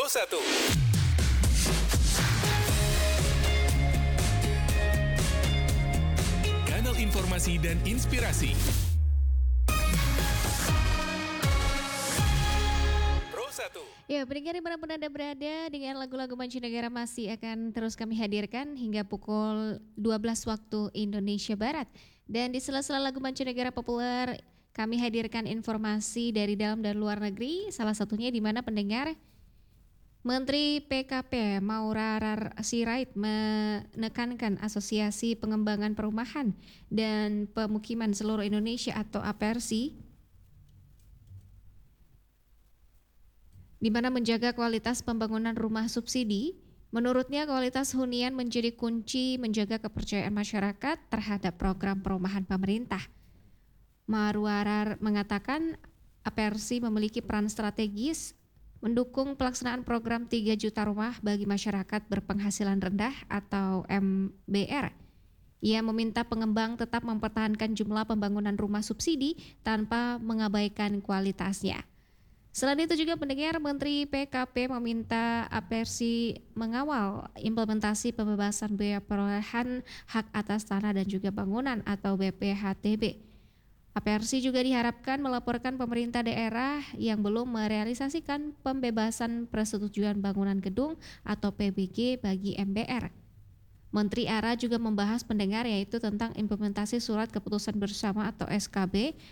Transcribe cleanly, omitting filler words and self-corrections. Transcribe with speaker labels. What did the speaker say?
Speaker 1: Pro 1. Kanal informasi dan inspirasi. Pro 1.
Speaker 2: Ya, pendengar dimanapun Anda berada, dengan lagu-lagu mancanegara masih akan terus kami hadirkan hingga pukul 12 waktu Indonesia Barat. Dan di sela-sela lagu mancanegara populer, kami hadirkan informasi dari dalam dan luar negeri, salah satunya di mana pendengar Menteri PKP Maurarar Sirait menekankan Asosiasi Pengembangan Perumahan dan Pemukiman Seluruh Indonesia atau APERSI di mana menjaga kualitas pembangunan rumah subsidi. Menurutnya kualitas hunian menjadi kunci menjaga kepercayaan masyarakat terhadap program perumahan pemerintah. Maurarar mengatakan APERSI memiliki peran strategis mendukung pelaksanaan program 3 juta rumah bagi masyarakat berpenghasilan rendah atau MBR. Ia meminta pengembang tetap mempertahankan jumlah pembangunan rumah subsidi tanpa mengabaikan kualitasnya. Selain itu juga pendengar, Menteri PKP meminta APERSI mengawal implementasi pembebasan biaya perolehan hak atas tanah dan juga bangunan atau BPHTB. APERSI juga diharapkan melaporkan pemerintah daerah yang belum merealisasikan pembebasan persetujuan bangunan gedung atau PBG bagi MBR. Menteri ARA juga membahas pendengar yaitu tentang implementasi surat keputusan bersama atau SKB